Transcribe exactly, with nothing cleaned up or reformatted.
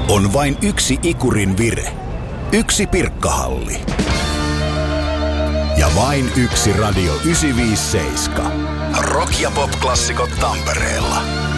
On vain yksi ikurin vire. Yksi Pirkkahalli. Ja vain yksi Radio yhdeksänsataaviisikymmentäseitsemän. Rock- ja pop-klassikot Tampereella.